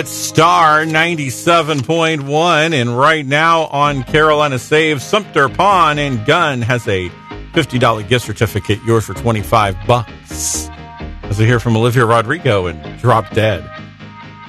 Star 97.1, and right now on Carolina Save, Sumter Pawn and Gun has a $50 gift certificate, yours for $25. As we hear from Olivia Rodrigo and Drop Dead.